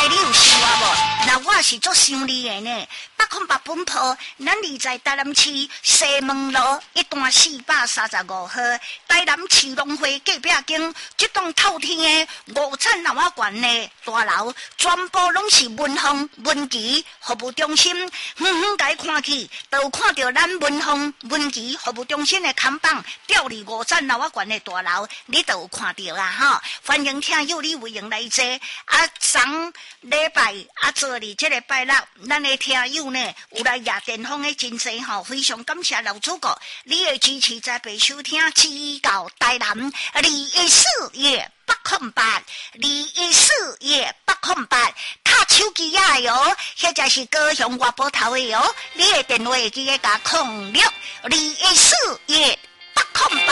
你有想无？那我是足想你的呢。808本铺，咱立在台南市西门路1段435号，台南市农会隔壁间，这栋透天的5层楼啊悬的大楼，全部拢是文峰文琪服务中心。远远甲伊看去，就有看到咱文峰文琪服务中心的看板，吊伫5层楼啊悬的大楼，你就有看到啊哈！欢迎听友你为用来坐。上礼拜做哩这个拜六，咱的听友呢有来亚电风的真济吼，非常感谢老祖国你的支持，在被收听指教台南214月808，214月808，卡手机啊哟，或者是高雄外埔头的哟，你的电话会记得加06，214月808。